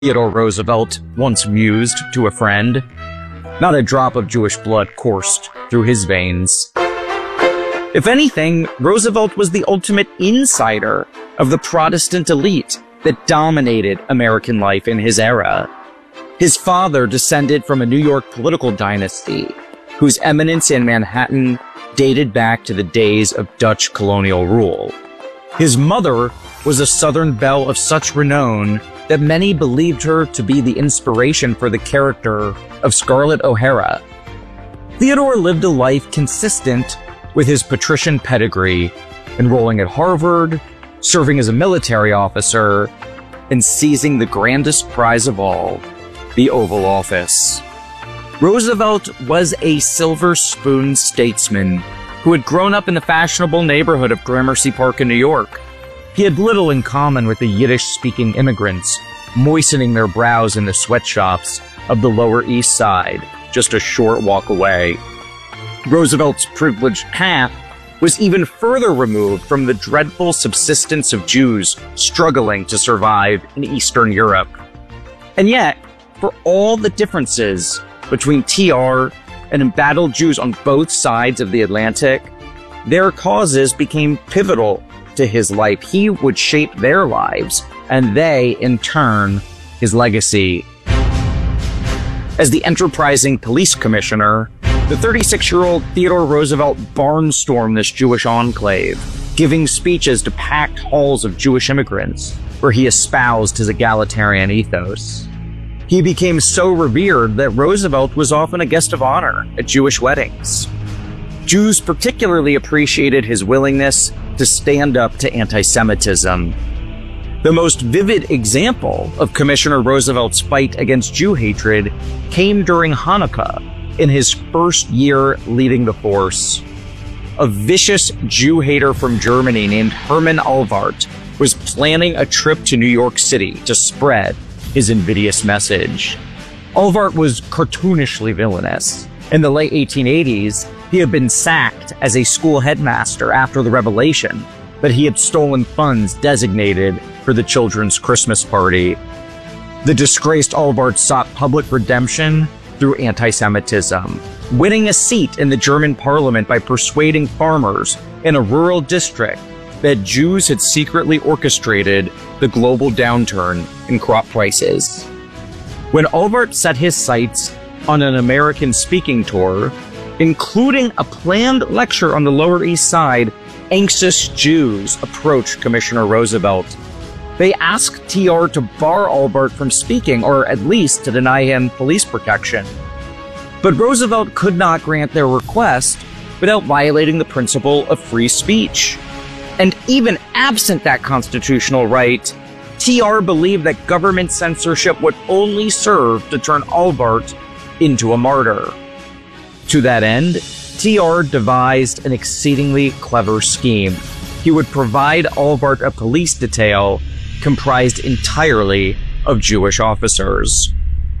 Theodore Roosevelt once mused to a friend. Not a drop of Jewish blood coursed through his veins. If anything, Roosevelt was the ultimate insider of the Protestant elite that dominated American life in his era. His father descended from a New York political dynasty whose eminence in Manhattan dated back to the days of Dutch colonial rule. His mother was a Southern belle of such renown that many believed her to be the inspiration for the character of Scarlett O'Hara. Theodore lived a life consistent with his patrician pedigree, enrolling at Harvard, serving as a military officer, and seizing the grandest prize of all, the Oval Office. Roosevelt was a silver spoon statesman who had grown up in the fashionable neighborhood of Gramercy Park in New York. He had little in common with the Yiddish-speaking immigrants, moistening their brows in the sweatshops of the Lower East Side, just a short walk away. Roosevelt's privileged path was even further removed from the dreadful subsistence of Jews struggling to survive in Eastern Europe. And yet, for all the differences between TR and embattled Jews on both sides of the Atlantic, their causes became pivotal to his life. He would shape their lives, and they, in turn, his legacy. As the enterprising police commissioner, the 36-year-old Theodore Roosevelt barnstormed this Jewish enclave, giving speeches to packed halls of Jewish immigrants, where he espoused his egalitarian ethos. He became so revered that Roosevelt was often a guest of honor at Jewish weddings. Jews particularly appreciated his willingness to stand up to anti-Semitism. The most vivid example of Commissioner Roosevelt's fight against Jew hatred came during Hanukkah, in his first year leading the force. A vicious Jew hater from Germany named Hermann Alvart was planning a trip to New York City to spread his invidious message. Alvart was cartoonishly villainous. In the late 1880s, he had been sacked as a school headmaster after the revelation that he had stolen funds designated for the children's Christmas party. The disgraced Alvart sought public redemption through anti-Semitism, winning a seat in the German parliament by persuading farmers in a rural district that Jews had secretly orchestrated the global downturn in crop prices. When Alvart set his sights on an American speaking tour, including a planned lecture on the Lower East Side, anxious Jews approached Commissioner Roosevelt. They asked TR to bar Alvart from speaking, or at least to deny him police protection. But Roosevelt could not grant their request without violating the principle of free speech. And even absent that constitutional right, TR believed that government censorship would only serve to turn Alvart into a martyr. To that end, TR devised an exceedingly clever scheme. He would provide Alvart a police detail comprised entirely of Jewish officers.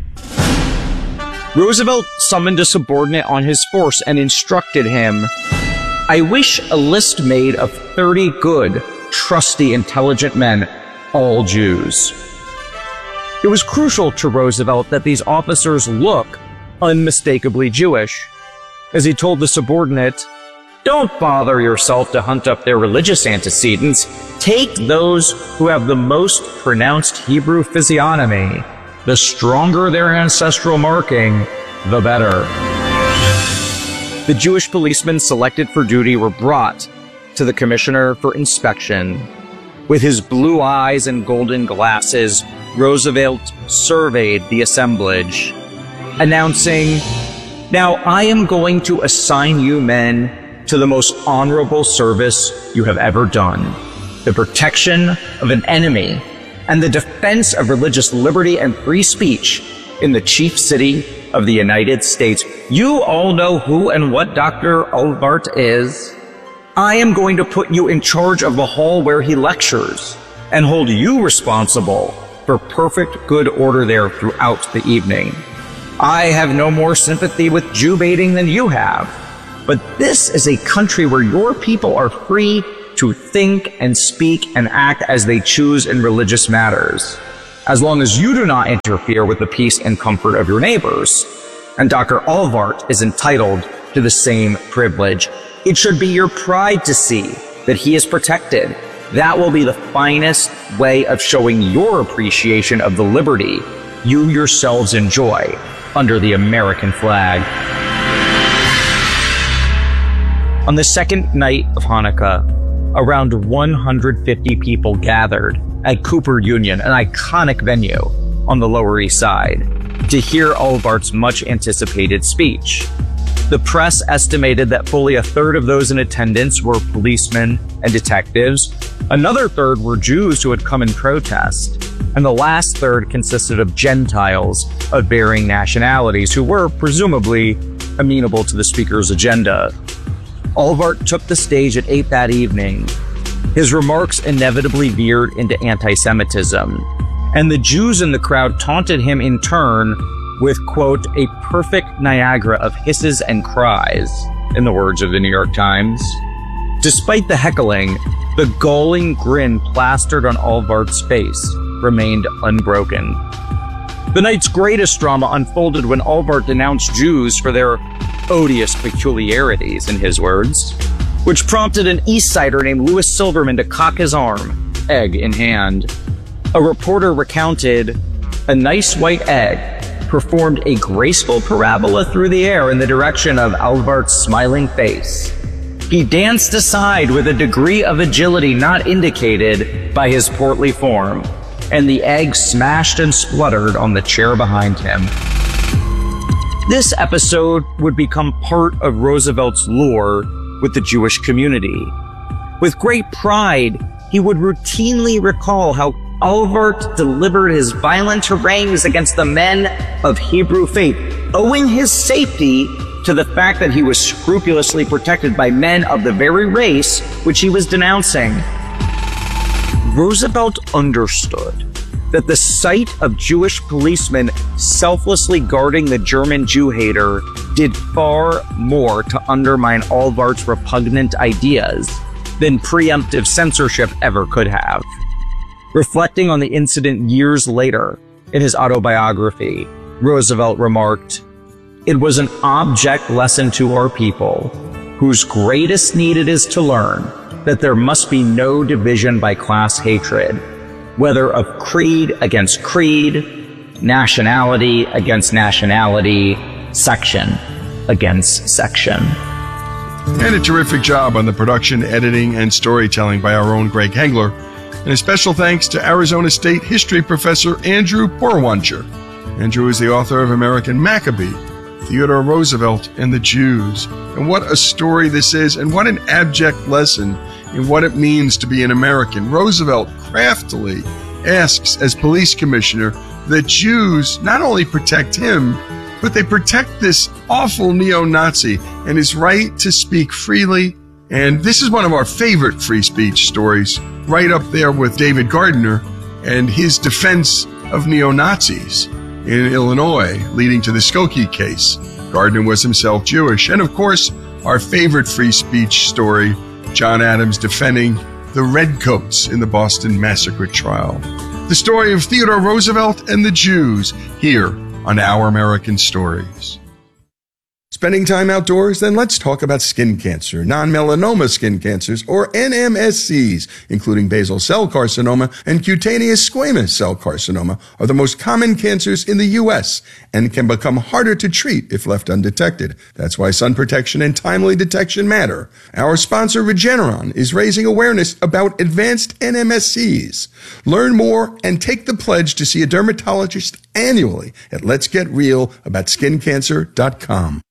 Roosevelt summoned a subordinate on his force and instructed him, "I wish a list made of 30 good, trusty, intelligent men, all Jews." It was crucial to Roosevelt that these officers look unmistakably Jewish. As he told the subordinate, "Don't bother yourself to hunt up their religious antecedents. Take those who have the most pronounced Hebrew physiognomy. The stronger their ancestral marking, the better." The Jewish policemen selected for duty were brought to the commissioner for inspection. With his blue eyes and golden glasses, Roosevelt surveyed the assemblage, announcing, "Now I am going to assign you men to the most honorable service you have ever done, the protection of an enemy and the defense of religious liberty and free speech in the chief city of the United States. You all know who and what Dr. Alvart is. I am going to put you in charge of the hall where he lectures and hold you responsible for perfect good order there throughout the evening. I have no more sympathy with Jew baiting than you have, but this is a country where your people are free to think and speak and act as they choose in religious matters. as long as you do not interfere with the peace and comfort of your neighbors. And Dr. Alvart is entitled to the same privilege. It should be your pride to see that he is protected. That will be the finest way of showing your appreciation of the liberty you yourselves enjoy under the American flag. On the second night of Hanukkah, around 150 people gathered at Cooper Union, an iconic venue on the Lower East Side, to hear Alvart's much-anticipated speech. The press estimated that fully a third of those in attendance were policemen and detectives. Another third were Jews who had come in protest. And the last third consisted of Gentiles of varying nationalities who were presumably amenable to the speaker's agenda. Alvart took the stage at 8 that evening. His remarks inevitably veered into anti-Semitism, and the Jews in the crowd taunted him in turn with, quote, a perfect Niagara of hisses and cries, in the words of the New York Times. Despite the heckling, the galling grin plastered on Alvart's face remained unbroken. The night's greatest drama unfolded when Alvart denounced Jews for their odious peculiarities, in his words, which prompted an East Sider named Louis Silverman to cock his arm, egg in hand. A reporter recounted, a nice white egg performed a graceful parabola through the air in the direction of Alvart's smiling face. He danced aside with a degree of agility not indicated by his portly form, and the egg smashed and spluttered on the chair behind him. This episode would become part of Roosevelt's lore with the Jewish community. With great pride, he would routinely recall how Alvart delivered his violent harangues against the men of Hebrew faith, owing his safety to the fact that he was scrupulously protected by men of the very race which he was denouncing. Roosevelt understood that the sight of Jewish policemen selflessly guarding the German Jew hater did far more to undermine Alvart's repugnant ideas than preemptive censorship ever could have. Reflecting on the incident years later in his autobiography, Roosevelt remarked, "It was an object lesson to our people, whose greatest need it is to learn that there must be no division by class hatred, whether of creed against creed, nationality against nationality, section against section." And a terrific job on the production, editing, and storytelling by our own Greg Hengler. And a special thanks to Arizona State history professor Andrew Porwancher. Andrew is the author of American Maccabee, Theodore Roosevelt and the Jews. And what a story this is, and what an abject lesson in what it means to be an American. Roosevelt craftily asks, as police commissioner, that Jews not only protect him, but they protect this awful neo-Nazi and his right to speak freely. And this is one of our favorite free speech stories, right up there with David Gardner and his defense of neo-Nazis in Illinois, leading to the Skokie case. Gardner was himself Jewish. And of course, our favorite free speech story, John Adams defending the Redcoats in the Boston Massacre trial. The story of Theodore Roosevelt and the Jews here on Our American Stories. Spending time outdoors? Then let's talk about skin cancer. Non-melanoma skin cancers, or NMSCs, including basal cell carcinoma and cutaneous squamous cell carcinoma, are the most common cancers in the U.S. and can become harder to treat if left undetected. That's why sun protection and timely detection matter. Our sponsor, Regeneron, is raising awareness about advanced NMSCs. Learn more and take the pledge to see a dermatologist annually at letsgetrealaboutSkinCancer.com.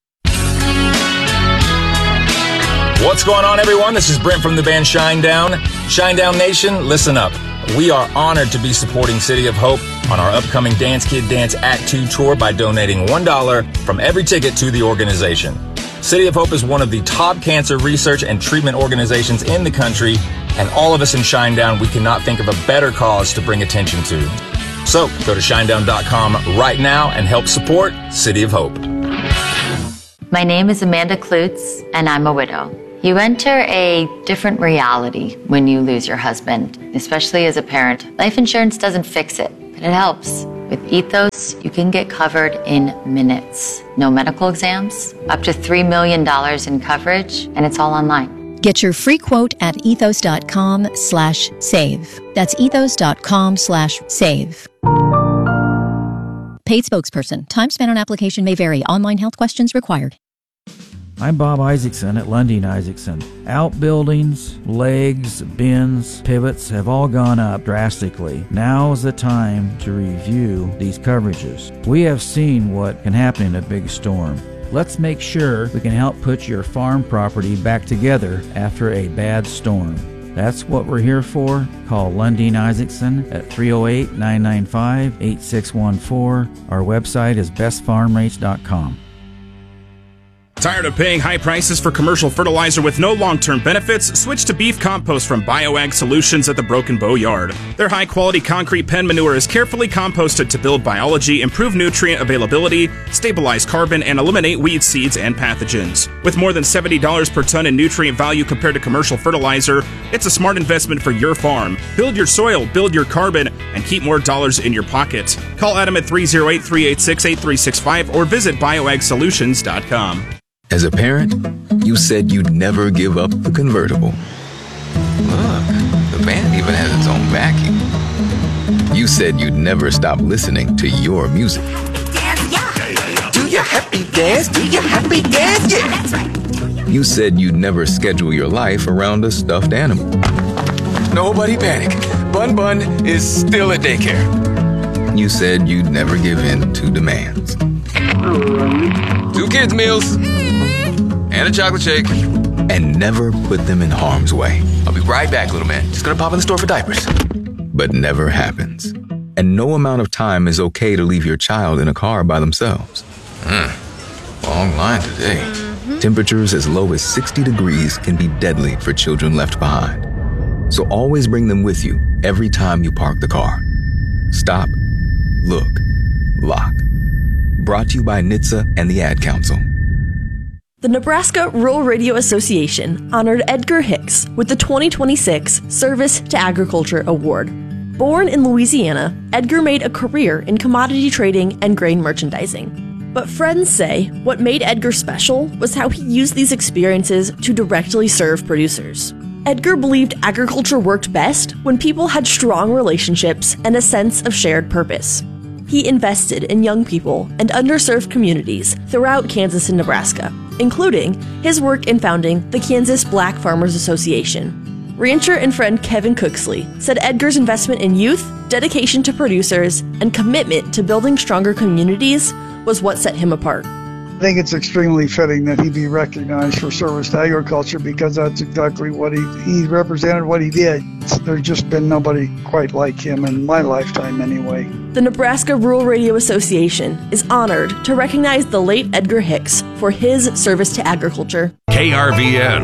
What's going on, everyone? This is Brent from the band Shinedown. Shinedown Nation, listen up. We are honored to be supporting City of Hope on our upcoming Dance Kid Dance Act 2 tour by donating $1 from every ticket to the organization. City of Hope is one of the top cancer research and treatment organizations in the country, and all of us in Shinedown, we cannot think of a better cause to bring attention to. So go to shinedown.com right now and help support City of Hope. My name is Amanda Klutz, and I'm a widow. You enter a different reality when you lose your husband, especially as a parent. Life insurance doesn't fix it. and it helps. With Ethos, you can get covered in minutes. No medical exams, up to $3 million in coverage, and it's all online. Get your free quote at ethos.com/save. That's ethos.com/save. Paid spokesperson. Time spent on application may vary. Online health questions required. I'm Bob Isaacson at Lundin Isaacson. Outbuildings, legs, bins, pivots have all gone up drastically. Now is the time to review these coverages. We have seen what can happen in a big storm. Let's make sure we can help put your farm property back together after a bad storm. That's what we're here for. Call Lundin Isaacson at 308-995-8614. Our website is bestfarmrates.com. Tired of paying high prices for commercial fertilizer with no long-term benefits? Switch to beef compost from BioAg Solutions at the Broken Bow Yard. Their high-quality concrete pen manure is carefully composted to build biology, improve nutrient availability, stabilize carbon, and eliminate weed seeds and pathogens. With more than $70 per ton in nutrient value compared to commercial fertilizer, it's a smart investment for your farm. Build your soil, build your carbon, and keep more dollars in your pocket. Call Adam at 308-386-8365 or visit bioagsolutions.com. As a parent, you said you'd never give up the convertible. Look, the van even has its own vacuum. You said you'd never stop listening to your music. Do your happy dance, do your happy dance, yeah. That's right. You said you'd never schedule your life around a stuffed animal. Nobody panic. Bun Bun is still at daycare. You said you'd never give in to demands. 2 kids' meals. And a chocolate shake. And never put them in harm's way. I'll be right back, little man. Just gonna pop in the store for diapers. But never happens. And no amount of time is okay to leave your child in a car by themselves. Long line today. Temperatures as low as 60 degrees can be deadly for children left behind. So always bring them with you every time you park the car. Stop, look, lock. Brought to you by NHTSA and the Ad Council. The Nebraska Rural Radio Association honored Edgar Hicks with the 2026 Service to Agriculture Award. Born in Louisiana, Edgar made a career in commodity trading and grain merchandising. But friends say what made Edgar special was how he used these experiences to directly serve producers. Edgar believed agriculture worked best when people had strong relationships and a sense of shared purpose. He invested in young people and underserved communities throughout Kansas and Nebraska, including his work in founding the Kansas Black Farmers Association. Rancher and friend Kevin Cooksley said Edgar's investment in youth, dedication to producers, and commitment to building stronger communities was what set him apart. I think it's extremely fitting that he be recognized for service to agriculture because that's exactly what he represented, what he did. There's just been nobody quite like him in my lifetime anyway. The Nebraska Rural Radio Association is honored to recognize the late Edgar Hicks for his service to agriculture. KRVN.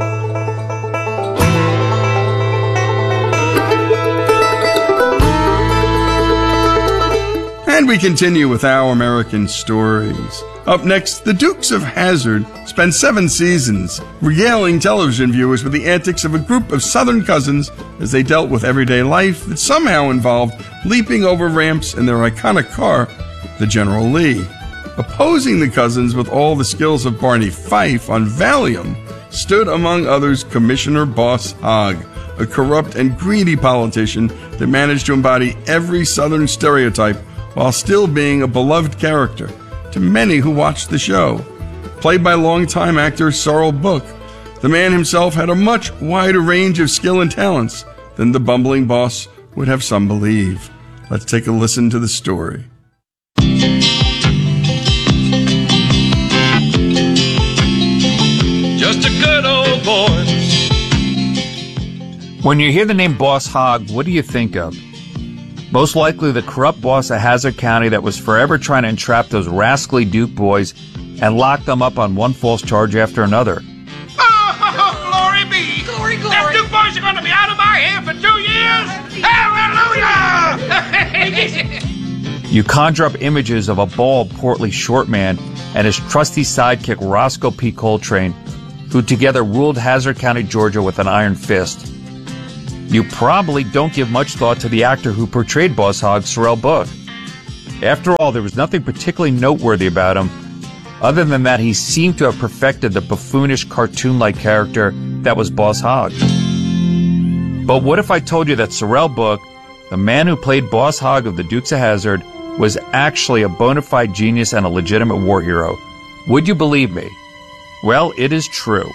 And we continue with Our American Stories. Up next, the Dukes of Hazzard spent 7 seasons regaling television viewers with the antics of a group of Southern cousins as they dealt with everyday life that somehow involved leaping over ramps in their iconic car, the General Lee. Opposing the cousins with all the skills of Barney Fife on Valium stood, among others, Commissioner Boss Hogg, a corrupt and greedy politician that managed to embody every Southern stereotype while still being a beloved character to many who watched the show. Played by longtime actor Sorrel Book, the man himself had a much wider range of skill and talents than the bumbling boss would have some believe. Let's take a listen to the story. Just a good old boy. When you hear the name Boss Hogg, what do you think of? Most likely the corrupt boss of Hazzard County that was forever trying to entrap those rascally Duke boys and lock them up on one false charge after another. Oh, glory be! Glory, glory! Them Duke boys are going to be out of my hair for 2 years! Hallelujah! You conjure up images of a bald, portly short man and his trusty sidekick Roscoe P. Coltrane, who together ruled Hazzard County, Georgia with an iron fist. You probably don't give much thought to the actor who portrayed Boss Hogg, Sorrell Booke. After all, there was nothing particularly noteworthy about him, other than that he seemed to have perfected the buffoonish, cartoon-like character that was Boss Hogg. But what if I told you that Sorrell Booke, the man who played Boss Hogg of the Dukes of Hazzard, was actually a bona fide genius and a legitimate war hero? Would you believe me? Well, it is true.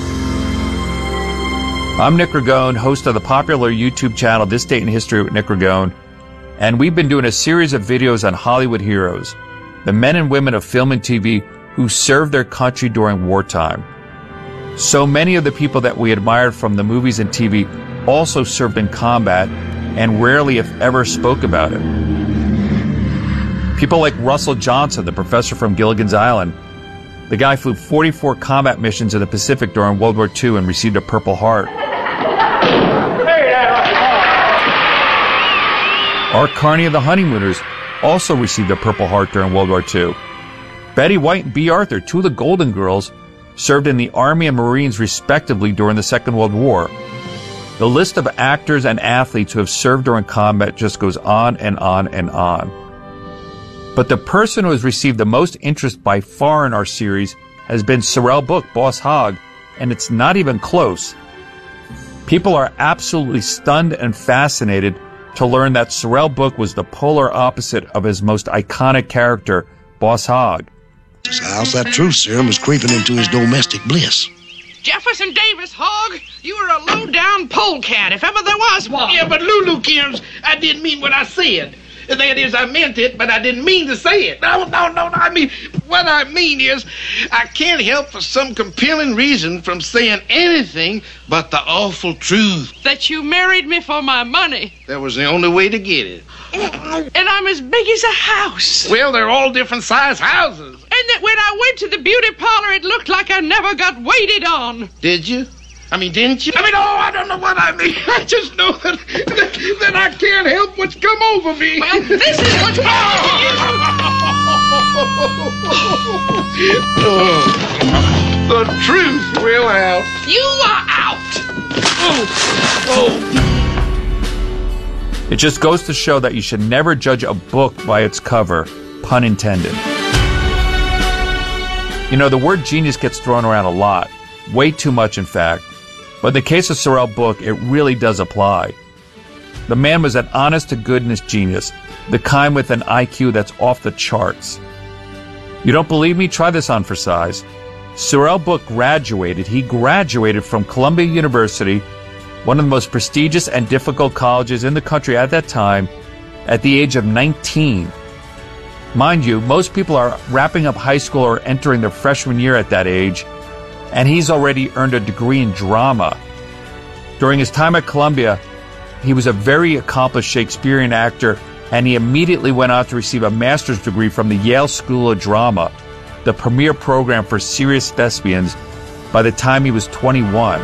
I'm Nick Ragone, host of the popular YouTube channel This Date in History with Nick Ragone, and we've been doing a series of videos on Hollywood heroes, the men and women of film and TV who served their country during wartime. So many of the people that we admired from the movies and TV also served in combat and rarely, if ever, spoke about it. People like Russell Johnson, the professor from Gilligan's Island. The guy flew 44 combat missions in the Pacific during World War II and received a Purple Heart. Art Carney of the Honeymooners also received a Purple Heart during World War II. Betty White and Bea Arthur, two of the Golden Girls, served in the Army and Marines respectively during the Second World War. The list of actors and athletes who have served during combat just goes on and on and on. But the person who has received the most interest by far in our series has been Sorrell Booke, Boss Hogg, and it's not even close. People are absolutely stunned and fascinated to learn that Sorrell Booke was the polar opposite of his most iconic character, Boss Hogg. How's that truth serum is creeping into his domestic bliss. Jefferson Davis, Hogg, you are a low-down polecat if ever there was one. Yeah, but Lulu Kims, I didn't mean what I said. That is, I meant it, but I didn't mean to say it. No, I mean, what I mean is, I can't help for some compelling reason from saying anything but the awful truth. That you married me for my money. That was the only way to get it. And I'm as big as a house. Well, they're all different size houses. And that when I went to the beauty parlor, it looked like I never got waited on. Did you? I mean, didn't you? I don't know what I mean. I just know that I can't help what's come over me. Well, this is what's happened to you. The truth will out. You are out. It just goes to show that you should never judge a book by its cover, pun intended. You know, the word genius gets thrown around a lot, way too much in fact. But in the case of Sorrell Booke, it really does apply. The man was an honest-to-goodness genius, the kind with an IQ that's off the charts. You don't believe me? Try this on for size. Sorrell Booke graduated from Columbia University, one of the most prestigious and difficult colleges in the country at that time, at the age of 19. Mind you, most people are wrapping up high school or entering their freshman year at that age, and he's already earned a degree in drama. During his time at Columbia, he was a very accomplished Shakespearean actor, and he immediately went on to receive a master's degree from the Yale School of Drama, the premier program for serious thespians, by the time he was 21.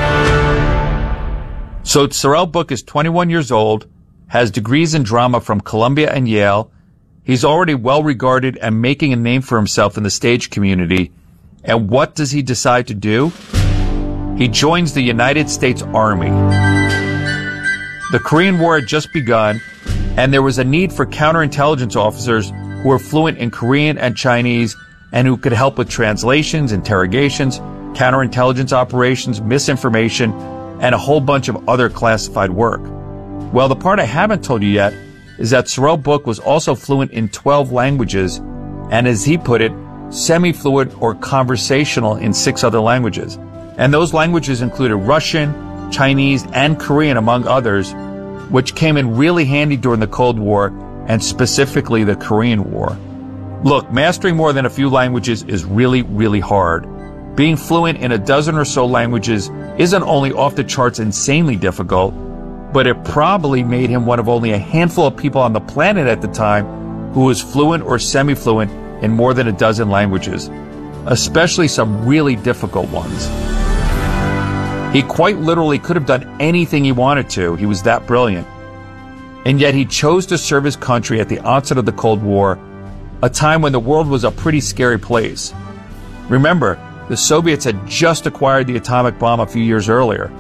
So Sorrell Booke is 21 years old, has degrees in drama from Columbia and Yale. He's already well regarded and making a name for himself in the stage community. And what does he decide to do? He joins the United States Army. The Korean War had just begun, and there was a need for counterintelligence officers who were fluent in Korean and Chinese and who could help with translations, interrogations, counterintelligence operations, misinformation, and a whole bunch of other classified work. Well, the part I haven't told you yet is that Sorrell Booke was also fluent in 12 languages, and as he put it, semi-fluent or conversational in 6 other languages. And those languages included Russian, Chinese, and Korean, among others, which came in really handy during the Cold War, and specifically the Korean War. Look, mastering more than a few languages is really, really hard. Being fluent in a dozen or so languages isn't only off the charts insanely difficult, but it probably made him one of only a handful of people on the planet at the time who was fluent or semi-fluent in more than a dozen languages, especially some really difficult ones. He quite literally could have done anything he wanted to. He was that brilliant. And yet he chose to serve his country at the onset of the Cold War, a time when the world was a pretty scary place. Remember, the Soviets had just acquired the atomic bomb a few years earlier.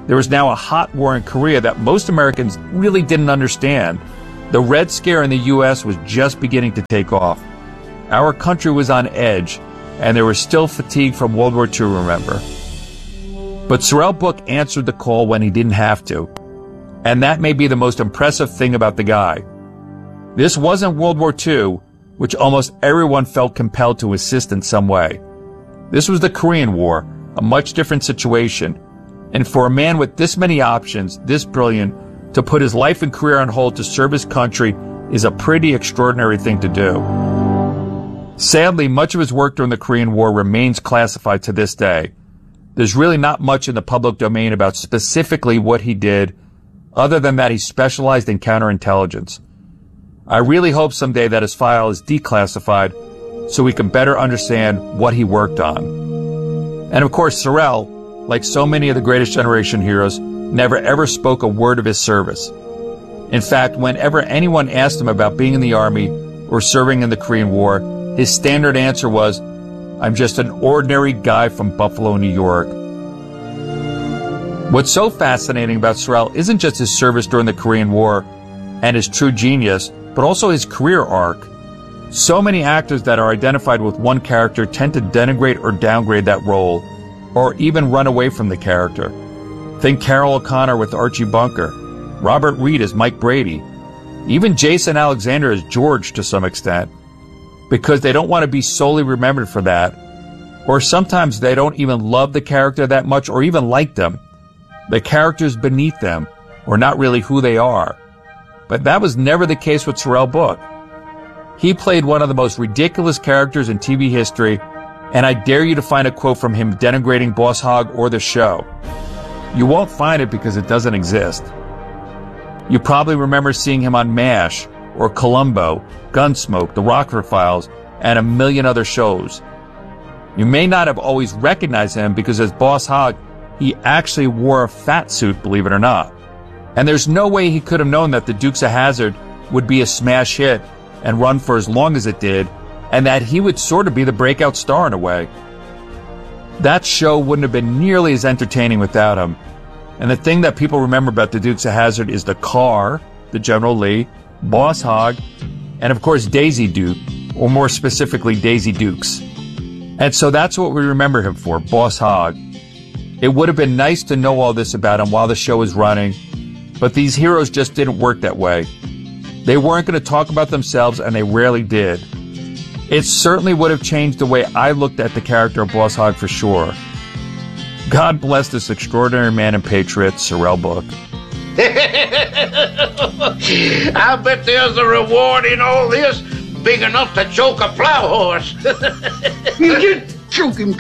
There was now a hot war in Korea that most Americans really didn't understand. The Red Scare in the U.S. was just beginning to take off. Our country was on edge, and there was still fatigue from World War II, remember. But Sorrell Booke answered the call when he didn't have to. And that may be the most impressive thing about the guy. This wasn't World War II, which almost everyone felt compelled to assist in some way. This was the Korean War, a much different situation. And for a man with this many options, this brilliant, to put his life and career on hold to serve his country is a pretty extraordinary thing to do. Sadly, much of his work during the Korean War remains classified to this day. There's really not much in the public domain about specifically what he did, other than that he specialized in counterintelligence. I really hope someday that his file is declassified so we can better understand what he worked on. And of course, Sorrell, like so many of the Greatest Generation heroes, never ever spoke a word of his service. In fact, whenever anyone asked him about being in the Army or serving in the Korean War, his standard answer was, "I'm just an ordinary guy from Buffalo, New York." What's so fascinating about Sorrell isn't just his service during the Korean War and his true genius, but also his career arc. So many actors that are identified with one character tend to denigrate or downgrade that role, or even run away from the character. Think Carroll O'Connor with Archie Bunker, Robert Reed as Mike Brady, even Jason Alexander as George to some extent, because they don't want to be solely remembered for that, or sometimes they don't even love the character that much or even like them. The characters beneath them, or not really who they are. But that was never the case with Sorrell Booke. He played one of the most ridiculous characters in TV history, and I dare you to find a quote from him denigrating Boss Hogg or the show. You won't find it because it doesn't exist. You probably remember seeing him on MASH, or Columbo, Gunsmoke, The Rockford Files, and a million other shows. You may not have always recognized him because as Boss Hogg, he actually wore a fat suit, believe it or not. And there's no way he could have known that the Dukes of Hazzard would be a smash hit and run for as long as it did, and that he would sort of be the breakout star in a way. That show wouldn't have been nearly as entertaining without him. And the thing that people remember about the Dukes of Hazzard is the car, the General Lee, Boss Hogg, and of course Daisy Duke, or more specifically Daisy Dukes. And so that's what we remember him for, Boss Hogg. It would have been nice to know all this about him while the show was running, but these heroes just didn't work that way. They weren't going to talk about themselves, and they rarely did. It certainly would have changed the way I looked at the character of Boss Hogg for sure. God bless this extraordinary man and patriot, Sorrell Booke. I bet there's a reward in all this big enough to choke a plow horse. You just choke him.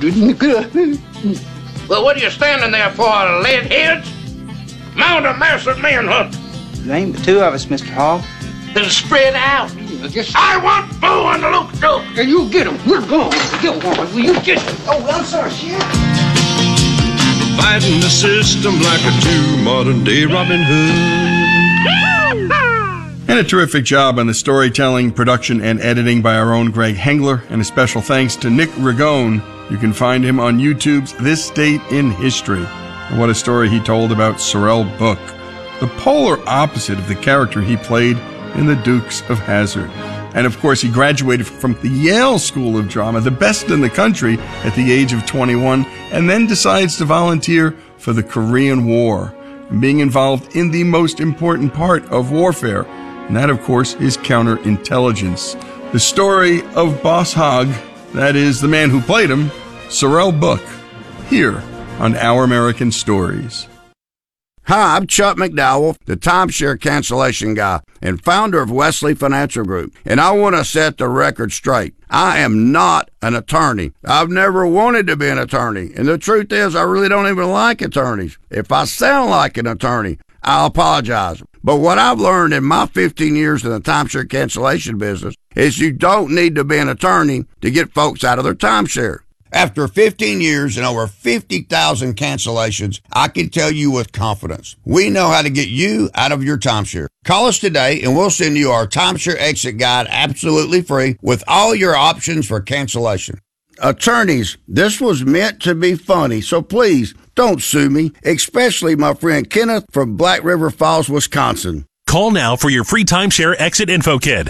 Well, what are you standing there for, lead heads? Mount a massive manhunt. There ain't but two of us, Mr. Hogg. Then spread out. I want Boo on the loop, Joe. And you get him. We're going. Will you get him? Oh, I'm sorry, shit. Fighting the system like a true modern-day Robin Hood. And a terrific job on the storytelling, production, and editing by our own Greg Hengler. And a special thanks to Nick Ragone. You can find him on YouTube's This Date in History. And what a story he told about Sorrell Booke, the polar opposite of the character he played in the Dukes of Hazzard. And of course, he graduated from the Yale School of Drama, the best in the country, at the age of 21, and then decides to volunteer for the Korean War, and being involved in the most important part of warfare. And that, of course, is counterintelligence. The story of Boss Hogg, that is, the man who played him, Sorrell Booke, here on Our American Stories. Hi, I'm Chuck McDowell, the timeshare cancellation guy and founder of Wesley Financial Group, and I want to set the record straight. I am not an attorney. I've never wanted to be an attorney, and the truth is I really don't even like attorneys. If I sound like an attorney, I'll apologize. But what I've learned in my 15 years in the timeshare cancellation business is you don't need to be an attorney to get folks out of their timeshare. After 15 years and over 50,000 cancellations, I can tell you with confidence, we know how to get you out of your timeshare. Call us today and we'll send you our timeshare exit guide absolutely free with all your options for cancellation. Attorneys, this was meant to be funny, so please don't sue me, especially my friend Kenneth from Black River Falls, Wisconsin. Call now for your free timeshare exit info kit.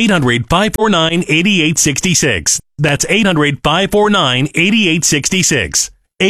800-549-8866. That's 800-549-8866.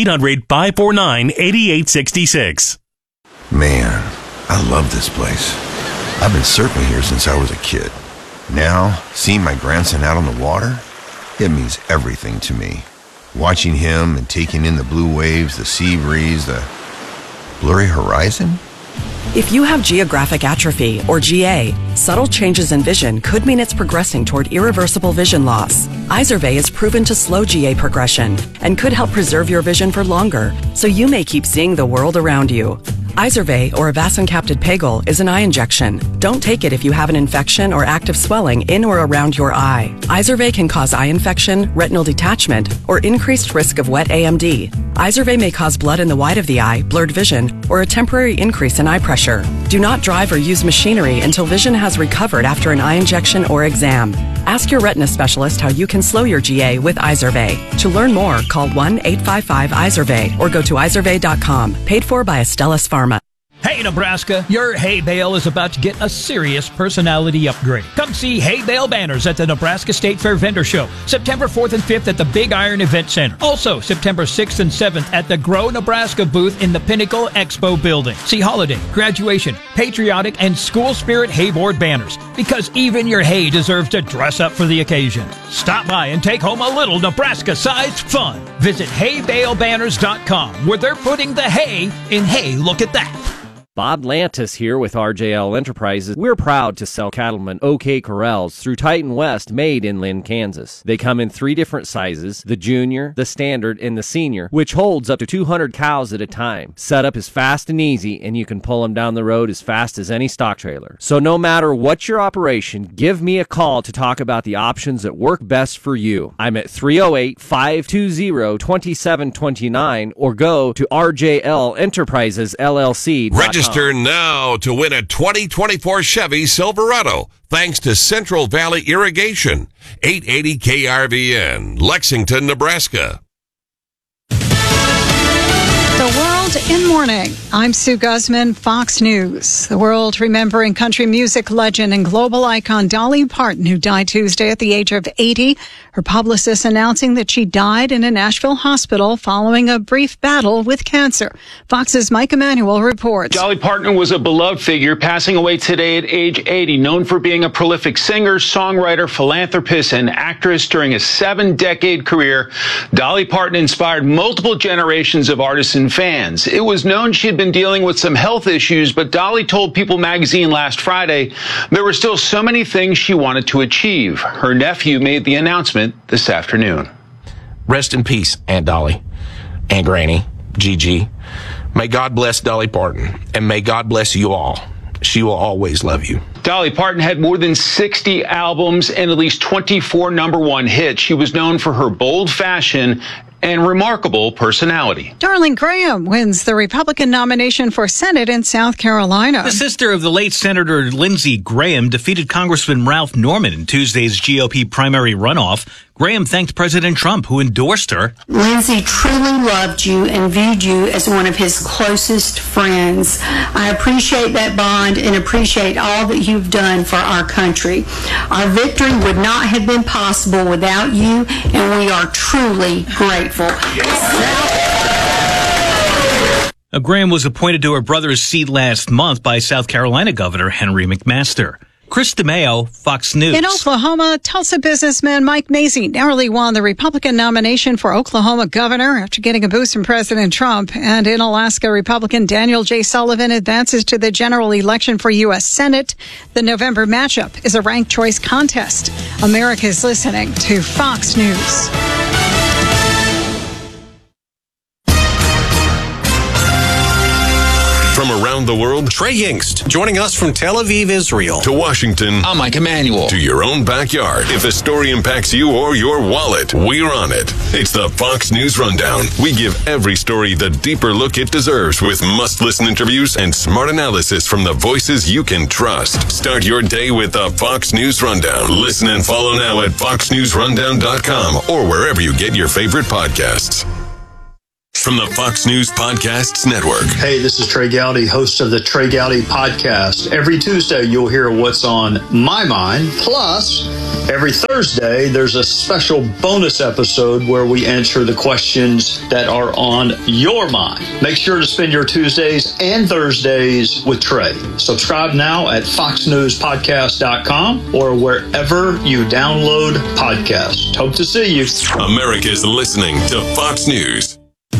800-549-8866. Man, I love this place. I've been surfing here since I was a kid. Now, seeing my grandson out on the water, it means everything to me. Watching him and taking in the blue waves, the sea breeze, the blurry horizon. If you have geographic atrophy, or GA, subtle changes in vision could mean it's progressing toward irreversible vision loss. Izervay is proven to slow GA progression and could help preserve your vision for longer, so you may keep seeing the world around you. Izervay, or avacincaptad pegol, is an eye injection. Don't take it if you have an infection or active swelling in or around your eye. Izervay can cause eye infection, retinal detachment, or increased risk of wet AMD. Izervay may cause blood in the white of the eye, blurred vision, or a temporary increase in eye pressure. Do not drive or use machinery until vision has recovered after an eye injection or exam. Ask your retina specialist how you can slow your GA with Izervay. To learn more, call 1-855-IZERVAY or go to izervay.com. Paid for by Astellas Pharma. Hey, Nebraska, your hay bale is about to get a serious personality upgrade. Come see hay bale banners at the Nebraska State Fair Vendor Show, September 4th and 5th at the Big Iron Event Center. Also, September 6th and 7th at the Grow Nebraska booth in the Pinnacle Expo building. See holiday, graduation, patriotic, and school spirit hay board banners, because even your hay deserves to dress up for the occasion. Stop by and take home a little Nebraska-sized fun. Visit haybalebanners.com, where they're putting the hay in Hey, Look at That. Bob Lantis here with RJL Enterprises. We're proud to sell cattlemen OK Corrals through Titan West, made in Lynn, Kansas. They come in 3 different sizes, the junior, the standard, and the senior, which holds up to 200 cows at a time. Setup is fast and easy, and you can pull them down the road as fast as any stock trailer. So no matter what your operation, give me a call to talk about the options that work best for you. I'm at 308-520-2729 or go to rjlenterprisesllc.com. Register now to win a 2024 Chevy Silverado, thanks to Central Valley Irrigation. 880 KRVN, Lexington, Nebraska. The World in Mourning. I'm Sue Guzman, Fox News. The world remembering country music legend and global icon Dolly Parton, who died Tuesday at the age of 80. Her publicist announcing that she died in a Nashville hospital following a brief battle with cancer. Fox's Mike Emanuel reports. Dolly Parton was a beloved figure, passing away today at age 80, known for being a prolific singer, songwriter, philanthropist, and actress during a 7-decade career. Dolly Parton inspired multiple generations of artists and fans. It was known she had been dealing with some health issues, but Dolly told People magazine last Friday there were still so many things she wanted to achieve. Her nephew made the announcement this afternoon. Rest in peace, Aunt Dolly, Aunt Granny, Gigi. May God bless Dolly Parton, and may God bless you all. She will always love you. Dolly Parton had more than 60 albums and at least 24 #1 hits. She was known for her bold fashion and remarkable personality. Darling Graham wins the Republican nomination for Senate in South Carolina. The sister of the late Senator Lindsey Graham defeated Congressman Ralph Norman in Tuesday's GOP primary runoff. Graham thanked President Trump, who endorsed her. Lindsey truly loved you and viewed you as one of his closest friends. I appreciate that bond and appreciate all that you've done for our country. Our victory would not have been possible without you, and we are truly grateful. Graham was appointed to her brother's seat last month by South Carolina Governor Henry McMaster. Chris DeMeo, Fox News. In Oklahoma, Tulsa businessman Mike Mazzei narrowly won the Republican nomination for Oklahoma governor after getting a boost from President Trump. And in Alaska, Republican Daniel J. Sullivan advances to the general election for U.S. Senate. The November matchup is a ranked choice contest. America is listening to Fox News. From around around the world. Trey Yingst, joining us from Tel Aviv, Israel. To Washington. I'm Mike Emanuel. To your own backyard. If a story impacts you or your wallet, we're on it. It's the Fox News Rundown. We give every story the deeper look it deserves with must-listen interviews and smart analysis from the voices you can trust. Start your day with the Fox News Rundown. Listen and follow now at foxnewsrundown.com or wherever you get your favorite podcasts. From the Fox News Podcasts Network. Hey, this is Trey Gowdy, host of the Trey Gowdy Podcast. Every Tuesday, you'll hear what's on my mind. Plus, every Thursday, there's a special bonus episode where we answer the questions that are on your mind. Make sure to spend your Tuesdays and Thursdays with Trey. Subscribe now at foxnewspodcast.com or wherever you download podcasts. Hope to see you. America's listening to Fox News.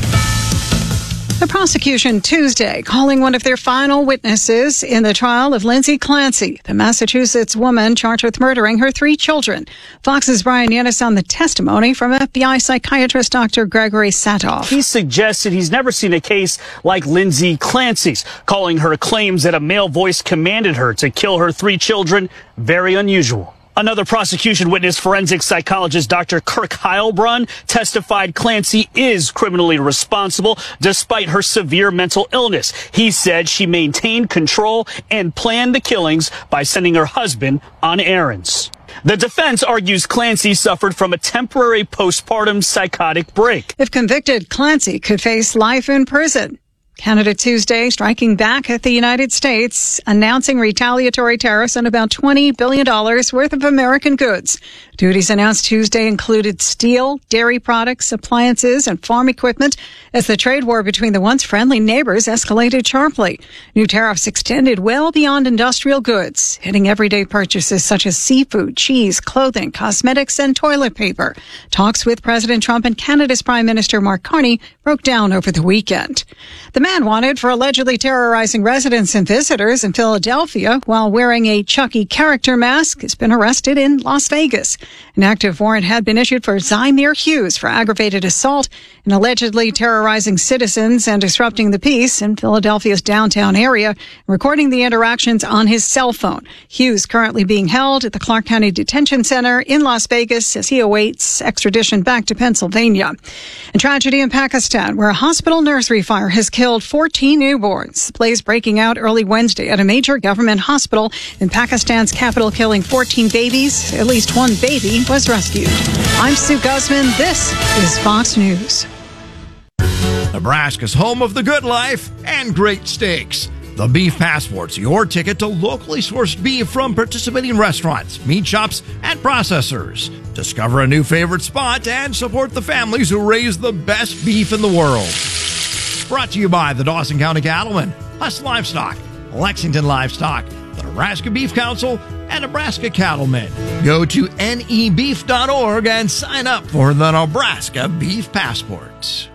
The prosecution Tuesday calling one of their final witnesses in the trial of Lindsay Clancy, the Massachusetts woman charged with murdering her 3 children. Fox's Brian Yanis on the testimony from FBI psychiatrist Dr. Gregory Satoff. He suggested he's never seen a case like Lindsay Clancy's, calling her claims that a male voice commanded her to kill her 3 children very unusual. Another prosecution witness, forensic psychologist Dr. Kirk Heilbrunn, testified Clancy is criminally responsible despite her severe mental illness. He said she maintained control and planned the killings by sending her husband on errands. The defense argues Clancy suffered from a temporary postpartum psychotic break. If convicted, Clancy could face life in prison. Canada Tuesday striking back at the United States, announcing retaliatory tariffs on about $20 billion worth of American goods. Duties announced Tuesday included steel, dairy products, appliances, and farm equipment as the trade war between the once friendly neighbors escalated sharply. New tariffs extended well beyond industrial goods, hitting everyday purchases such as seafood, cheese, clothing, cosmetics, and toilet paper. Talks with President Trump and Canada's Prime Minister Mark Carney broke down over the weekend. The man wanted for allegedly terrorizing residents and visitors in Philadelphia while wearing a Chucky character mask has been arrested in Las Vegas. An active warrant had been issued for Zymir Hughes for aggravated assault and allegedly terrorizing citizens and disrupting the peace in Philadelphia's downtown area, recording the interactions on his cell phone. Hughes currently being held at the Clark County Detention Center in Las Vegas as he awaits extradition back to Pennsylvania. And tragedy in Pakistan, where a hospital nursery fire has killed 14 newborns. The blaze breaking out early Wednesday at a major government hospital in Pakistan's capital, killing 14 babies. At least one baby was rescued. I'm Sue Guzman. This is Fox News. Nebraska's home of the good life and great steaks. The Beef Passport's your ticket to locally sourced beef from participating restaurants, meat shops, and processors. Discover a new favorite spot and support the families who raise the best beef in the world. Brought to you by the Dawson County Cattlemen, Huss Livestock, Lexington Livestock, the Nebraska Beef Council, and Nebraska Cattlemen. Go to nebeef.org and sign up for the Nebraska Beef Passports.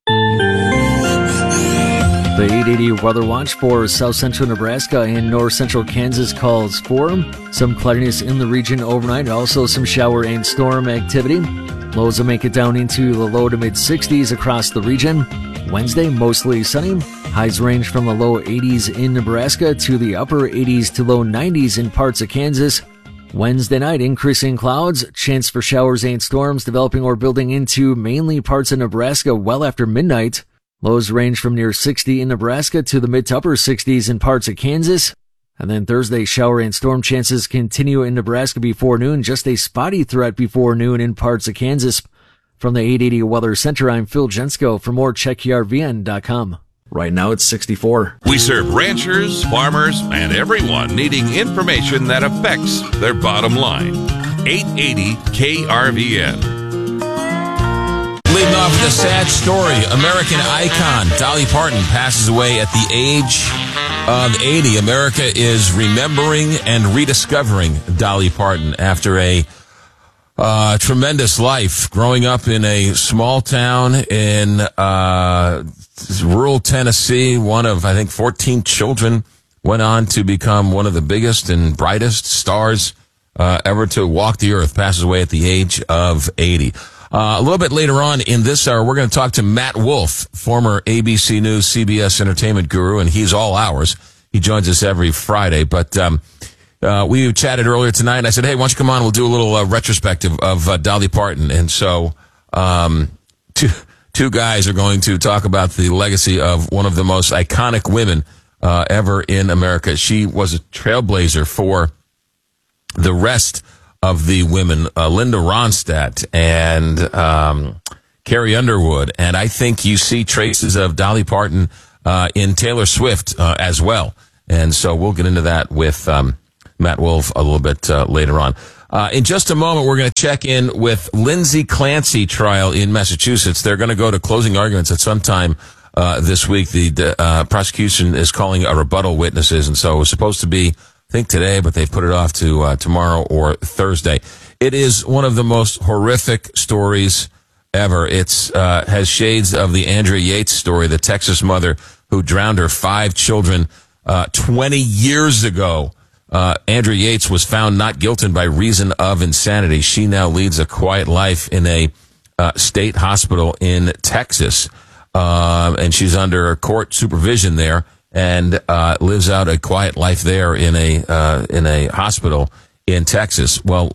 The 880 Weather Watch for south central Nebraska and north central Kansas calls for some cloudiness in the region overnight, also some shower and storm activity. Lows will make it down into the low to mid 60s across the region. Wednesday, mostly sunny. Highs range from the low 80s in Nebraska to the upper 80s to low 90s in parts of Kansas. Wednesday night, increasing clouds, chance for showers and storms developing or building into mainly parts of Nebraska well after midnight. Lows range from near 60 in Nebraska to the mid to upper 60s in parts of Kansas. And then Thursday, shower and storm chances continue in Nebraska before noon, just a spotty threat before noon in parts of Kansas. From the 880 Weather Center, I'm Phil Jensko. For more, check ERVN.com. Right now, it's 64. We serve ranchers, farmers, and everyone needing information that affects their bottom line. 880 KRVN. Leading off with a sad story, American icon Dolly Parton passes away at the age of 80. America is remembering and rediscovering Dolly Parton after a tremendous life, growing up in a small town in rural Tennessee. One of, I think, 14 children, went on to become one of the biggest and brightest stars ever to walk the earth. Passes away at the age of 80. A little bit later on in this hour, we're going to talk to Matt Wolf, former ABC News, CBS entertainment guru, and he's all ours. He joins us every Friday. But we chatted earlier tonight, and I said, hey, why don't you come on? We'll do a little retrospective of Dolly Parton. And so two guys are going to talk about the legacy of one of the most iconic women ever in America. She was a trailblazer for the rest of the women, Linda Ronstadt and Carrie Underwood. And I think you see traces of Dolly Parton in Taylor Swift as well. And so we'll get into that with Matt Wolf a little bit later on. In just a moment, we're going to check in with Lindsay Clancy trial in Massachusetts. They're going to go to closing arguments at some time this week. The prosecution is calling a rebuttal witnesses, and so it was supposed to be, I think, today, but they've put it off to tomorrow or Thursday. It is one of the most horrific stories ever. It's has shades of the Andrea Yates story, the Texas mother who drowned her 5 children 20 years ago. Andrea Yates was found not guilty by reason of insanity. She now leads a quiet life in a state hospital in Texas, and she's under court supervision there, and lives out a quiet life there in a hospital in Texas. Well,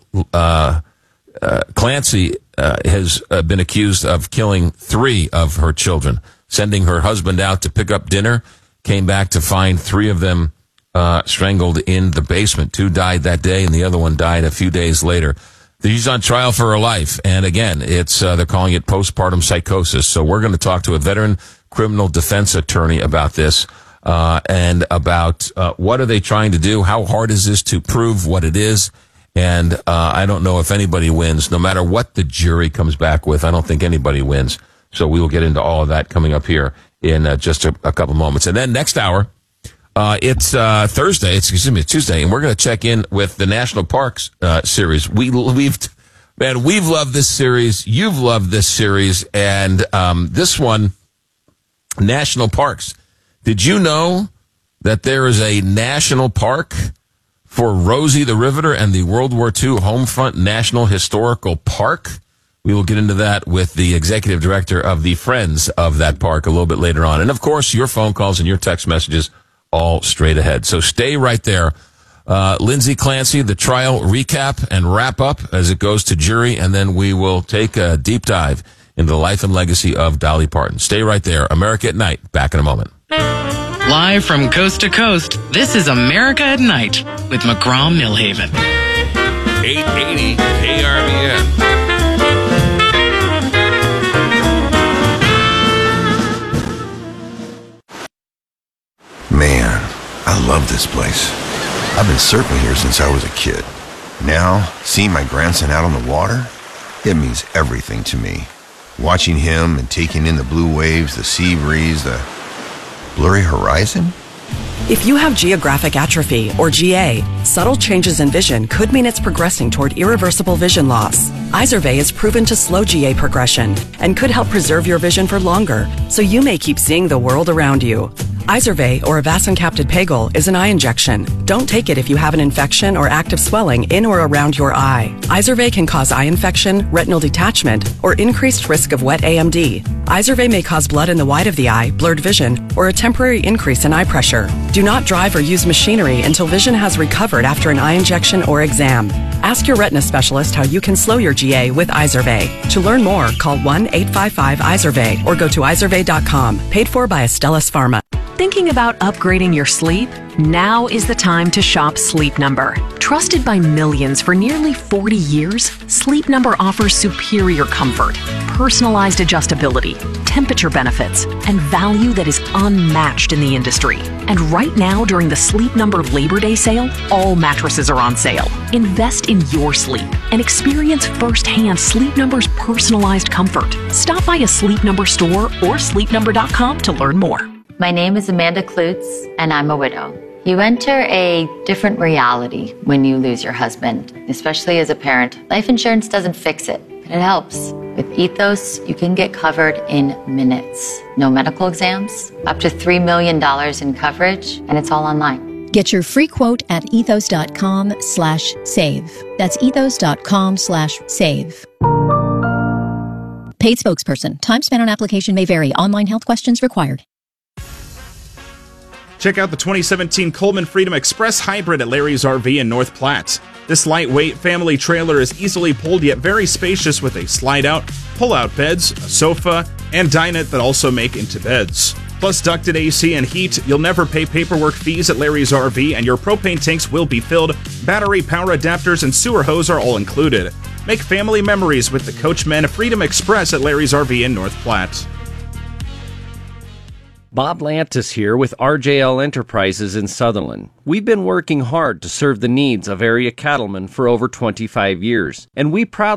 Clancy has been accused of killing 3 of her children, sending her husband out to pick up dinner, came back to find 3 of them strangled in the basement. 2 died that day, and the other one died a few days later. She's on trial for her life, and again, it's they're calling it postpartum psychosis. So we're going to talk to a veteran criminal defense attorney about this, and about what are they trying to do? How hard is this to prove what it is? And I don't know if anybody wins, no matter what the jury comes back with. I don't think anybody wins. So we will get into all of that coming up here in just a couple moments. And then next hour, it's Thursday. It's Tuesday, and we're going to check in with the National Parks series. We've loved this series. You've loved this series, and this one, National Parks. Did you know that there is a national park for Rosie the Riveter and the World War II Homefront National Historical Park? We will get into that with the executive director of the Friends of that park a little bit later on. And, of course, your phone calls and your text messages all straight ahead. So stay right there. Lindsay Clancy, the trial recap and wrap up as it goes to jury, and then we will take a deep dive into the life and legacy of Dolly Parton. Stay right there. America at Night. Back in a moment. Live from coast to coast, this is America at Night with McGraw Millhaven. 880 KRBN. Man, I love this place. I've been surfing here since I was a kid. Now, seeing my grandson out on the water, it means everything to me. Watching him and taking in the blue waves, the sea breeze, the blurry horizon. If you have geographic atrophy, or GA, subtle changes in vision could mean it's progressing toward irreversible vision loss. Izervay is proven to slow GA progression and could help preserve your vision for longer, so you may keep seeing the world around you. Izervay, or avacincaptad pegol, is an eye injection. Don't take it if you have an infection or active swelling in or around your eye. Izervay can cause eye infection, retinal detachment, or increased risk of wet AMD. Izervay may cause blood in the white of the eye, blurred vision, or a temporary increase in eye pressure. Do not drive or use machinery until vision has recovered after an eye injection or exam. Ask your retina specialist how you can slow your GA with Izervay. To learn more, call 1-855-IZERVAY or go to izervay.com. Paid for by Astellas Pharma. Thinking about upgrading your sleep? Now is the time to shop Sleep Number. Trusted by millions for nearly 40 years, Sleep Number offers superior comfort, personalized adjustability, temperature benefits, and value that is unmatched in the industry. And right now, during the Sleep Number Labor Day sale, all mattresses are on sale. Invest in your sleep and experience firsthand Sleep Number's personalized comfort. Stop by a Sleep Number store or sleepnumber.com to learn more. My name is Amanda Klutz, and I'm a widow. You enter a different reality when you lose your husband, especially as a parent. Life insurance doesn't fix it, but it helps. With Ethos, you can get covered in minutes. No medical exams, up to $3 million in coverage, and it's all online. Get your free quote at ethos.com/save. That's ethos.com/save. Paid spokesperson. Time spent on application may vary. Online health questions required. Check out the 2017 Coleman Freedom Express Hybrid at Larry's RV in North Platte. This lightweight family trailer is easily pulled yet very spacious with a slide-out, pull-out beds, a sofa, and dinette that also make into beds. Plus ducted AC and heat, you'll never pay paperwork fees at Larry's RV, and your propane tanks will be filled. Battery, power adapters, and sewer hose are all included. Make family memories with the Coachmen Freedom Express at Larry's RV in North Platte. Bob Lantis here with RJL Enterprises in Sutherland. We've been working hard to serve the needs of area cattlemen for over 25 years, and we proudly